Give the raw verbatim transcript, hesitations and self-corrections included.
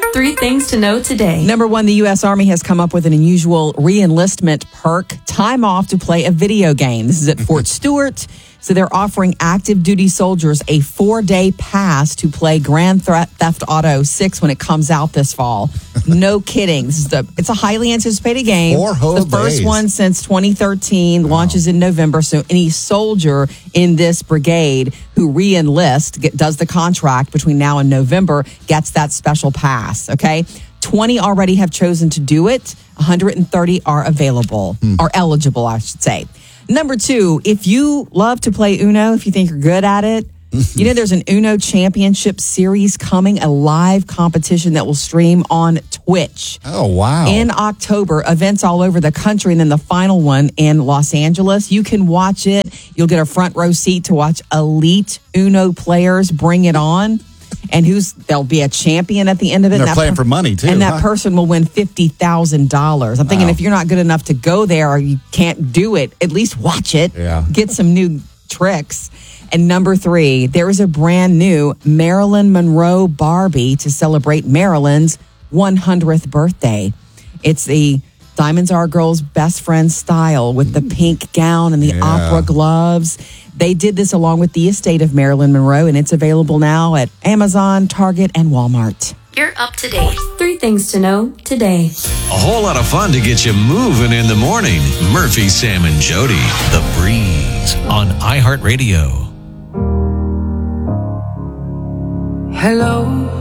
Three things to know today. Number one, the U S Army has come up with an unusual re-enlistment perk, time off to play a video game. This is at Fort Stewart. So they're offering active duty soldiers a four-day pass to play Grand Theft Auto six when it comes out this fall. No kidding. This is the, it's a highly anticipated game. Four whole The first days. one since twenty thirteen, wow. Launches in November. So any soldier in this brigade who re-enlists, get, does the contract between now and November, gets that special pass, okay? twenty already have chosen to do it. one hundred thirty are available, hmm. are eligible, I should say. Number two, if you love to play Uno, if you think you're good at it, you know there's an Uno Championship Series coming, a live competition that will stream on Twitch. Oh, wow. In October, events all over the country, and then the final one in Los Angeles. You can watch it. You'll get a front row seat to watch elite Uno players bring it on. And who's there'll be a champion at the end of it. And they're and playing per- for money, too. And that huh? person will win fifty thousand dollars. I'm thinking Wow. if you're not good enough to go there or you can't do it, at least watch it. Yeah. Get some new tricks. And number three, there is a brand new Marilyn Monroe Barbie to celebrate Marilyn's one hundredth birthday. It's the Diamonds Are a Girl's Best Friend style with the pink gown and the Yeah. opera gloves. They did this along with the estate of Marilyn Monroe, and it's available now at Amazon, Target, and Walmart. You're up to date. Three things to know today. A whole lot of fun to get you moving in the morning. Murphy, Sam, and Jody. The Breeze on iHeartRadio. Hello.